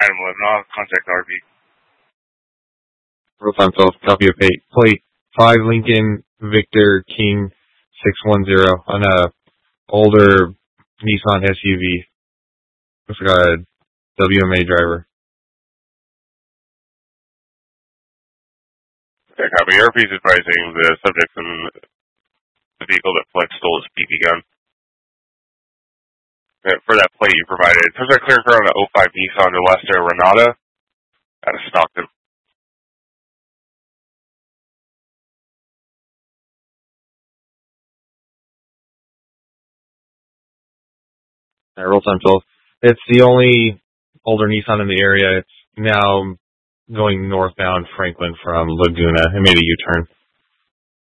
item 11. I'll contact RV. Real time 12, copy of plate 5 Lincoln Victor King 610 on a older Nissan SUV. It's got a WMA driver. Okay, copy. RV is advising the subject in the vehicle that Flex stole his BB gun. For that plate you provided, it says clearing car on an 05 Nissan Alesta Renata out of Stockton. Roll time 12. It's the only older Nissan in the area. It's now going northbound Franklin from Laguna. It made a U-turn.